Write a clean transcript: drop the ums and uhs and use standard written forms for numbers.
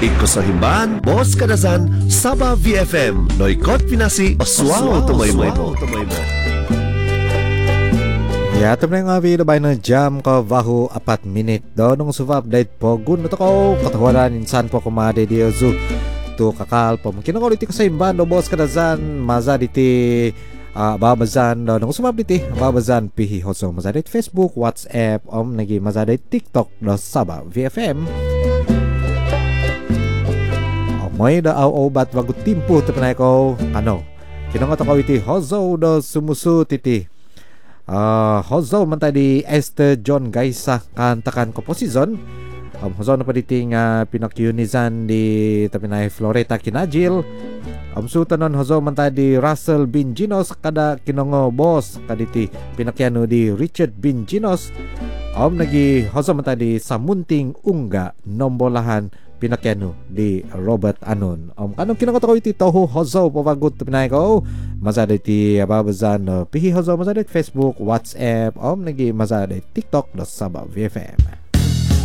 Iko sa himban, Boss Kadazan, Sabah VFM, Noikot Pinasi, Oswao Tumaymoy mo. Ya, ito na nga video by na jam ko bahu 4 minit do nung suva update po gun to ko katawaran insan po kumade di zu to kakal po mungkin ko dito sa himban do Boss Kadazan maza diti babazan do nung suva diti babazan pihi hoso maza diti Facebook, WhatsApp nagi maza diti TikTok do Sabah VFM. May da au bat wagu timpu tepenay ko kinangot ko iti hozo do sumusu titi hozo man di Esther John Gaisa kantakan komposisyon hozo na pa diti nga pinakyunizan di tepenay Floreta Kinajil sutanon hozo man di Russell Binginos kada kinongo boss kaditi pinakyano di Richard Binginos nagi hozo man di Samunting Ungga Nombolahan pinakyano di Robert Anon. Anong kinakot ko iti toho hozo papagut pinay ko mazada iti babazan pihi hozo mazada Facebook, WhatsApp nagi mazada TikTok do Sabah VFM.